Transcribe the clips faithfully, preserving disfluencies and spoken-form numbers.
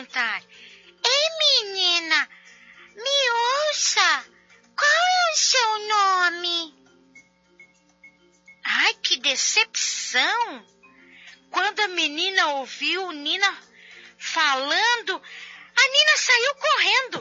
perguntar: Ei, menina, me ouça, qual é o seu nome? Ai, que decepção! Quando a menina ouviu Nina falando, a Nina saiu correndo.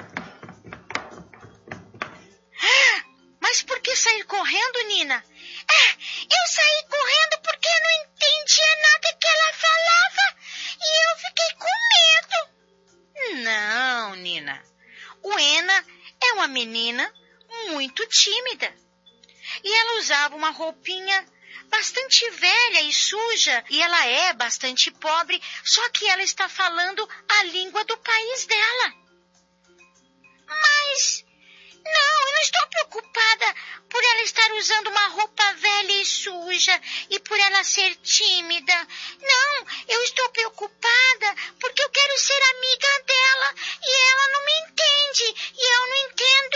Ah, mas por que sair correndo, Nina? Ah, eu saí correndo porque eu não entendia nada que ela falava e eu fiquei com medo. Não, Nina. Uena é uma menina muito tímida. E ela usava uma roupinha bastante velha e suja, e ela é bastante pobre, só que ela está falando a língua do país dela. Mas, não, eu não estou preocupada por ela estar usando uma roupa velha e suja e por ela ser tímida. Não, eu estou preocupada porque eu quero ser amiga dela e ela não me entende e eu não entendo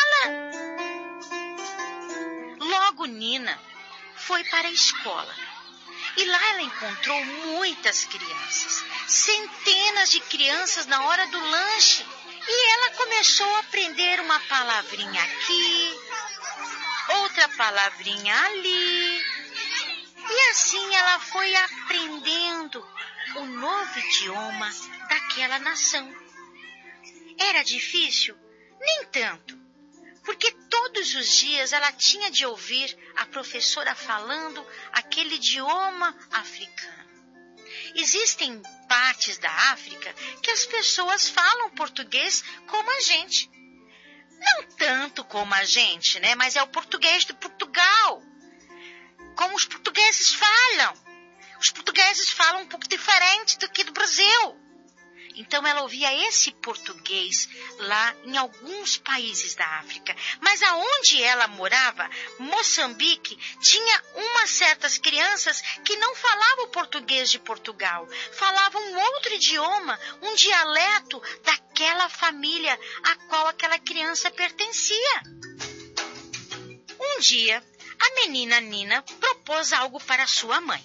ela. Logo, Nina foi para a escola e lá ela encontrou muitas crianças, centenas de crianças na hora do lanche, e ela começou a aprender uma palavrinha aqui, outra palavrinha ali, e assim ela foi aprendendo o novo idioma daquela nação. Era difícil? Nem tanto. Porque todos os dias ela tinha de ouvir a professora falando aquele idioma africano. Existem partes da África que as pessoas falam português como a gente. Não tanto como a gente, né? Mas é o português de Portugal. Como os portugueses falam. Os portugueses falam um pouco diferente do que do Brasil. Então ela ouvia esse português lá em alguns países da África. Mas aonde ela morava, Moçambique, tinha umas certas crianças que não falavam português de Portugal. Falavam um outro idioma, um dialeto daquela família a qual aquela criança pertencia. Um dia, a menina Nina propôs algo para sua mãe.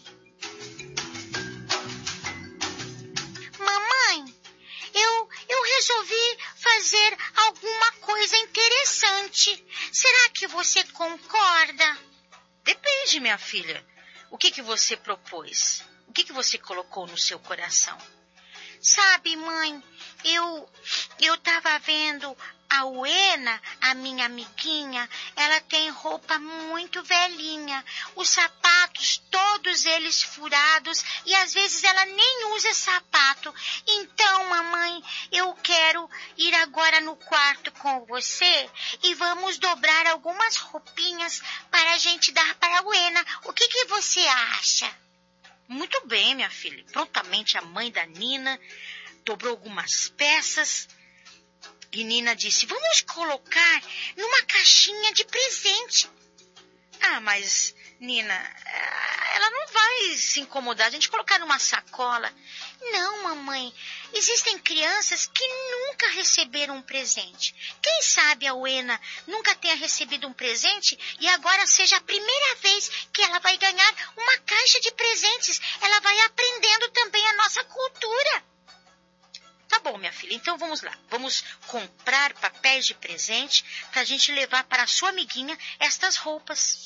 Mamãe, Eu, eu resolvi fazer alguma coisa interessante. Será que você concorda? Depende, minha filha. O que, que você propôs? O que, que você colocou no seu coração? Sabe, mãe, eu eu estava vendo a Uena, a minha amiguinha, ela tem roupa muito velhinha, os sapatos, todos eles furados, e às vezes ela nem usa sapato. Então, mamãe, eu quero ir agora no quarto com você e vamos dobrar algumas roupinhas para a gente dar para a Uena. O que, que você acha? Muito bem, minha filha. Prontamente a mãe da Nina dobrou algumas peças e Nina disse: vamos colocar numa caixinha de presente. Ah, mas, Nina, ela não vai se incomodar a gente colocar numa sacola. Não, mamãe, existem crianças que nunca receberam um presente. Quem sabe a Uena nunca tenha recebido um presente e agora seja a primeira vez que ela vai ganhar uma caixa de presentes. Ela vai aprendendo também a nossa cultura. Tá bom, minha filha, então vamos lá. Vamos comprar papéis de presente para a gente levar para a sua amiguinha estas roupas.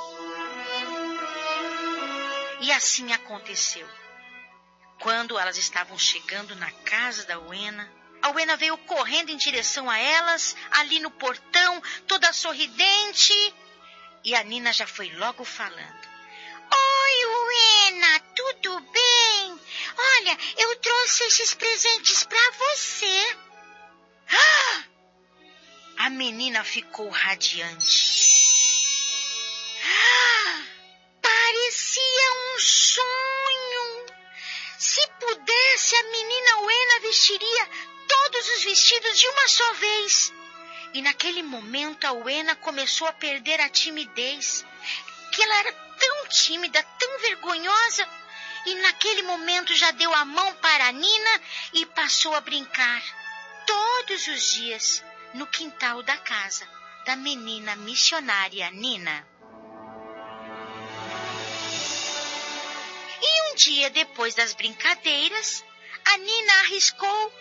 E assim aconteceu. Quando elas estavam chegando na casa da Uena, a Uena veio correndo em direção a elas, ali no portão, toda sorridente. E a Nina já foi logo falando. Oi, Uena, tudo bem? Olha, eu trouxe esses presentes para você. Ah! A menina ficou radiante. Ah! Parecia um sonho. Se pudesse, a menina Uena vestiria todos os vestidos de uma só vez. E naquele momento a Uena começou a perder a timidez, que ela era tão tímida, tão vergonhosa, e naquele momento já deu a mão para a Nina e passou a brincar todos os dias no quintal da casa da menina missionária Nina. E um dia depois das brincadeiras, a Nina arriscou